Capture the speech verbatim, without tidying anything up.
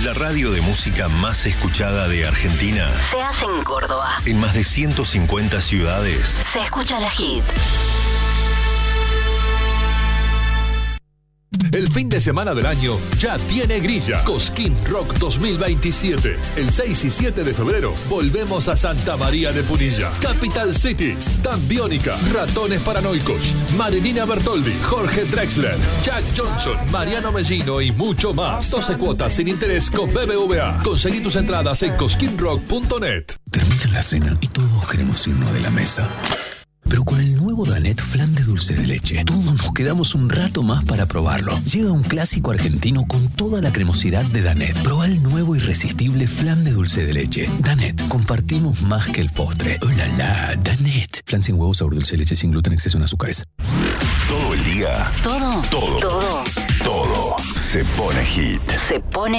La radio de música más escuchada de Argentina se hace en Córdoba. En más de ciento cincuenta ciudades Se escucha la hit. El fin de semana del año ya tiene grilla. Cosquín Rock dos mil veintisiete. El seis y siete de febrero volvemos a Santa María de Punilla. Capital Cities, Dan Biónica, Ratones Paranoicos, Marilina Bertoldi, Jorge Drexler, Jack Johnson, Mariano Mellino y mucho más. doce cuotas sin interés con B B V A. Conseguí tus entradas en cosquín rock punto net. Termina la cena y todos queremos irnos de la mesa. Pero con el nuevo Danet Flan de dulce de leche, todos nos quedamos un rato más para probarlo. Llega un clásico argentino con toda la cremosidad de Danet. Proba el nuevo irresistible Flan de dulce de leche. Danet, compartimos más que el postre. ¡Oh, la, la! Danet. Flan sin huevos, sabor dulce de leche, sin gluten, exceso en azúcares. Todo el día. Todo. Todo. Todo. Todo. Se pone hit. Se pone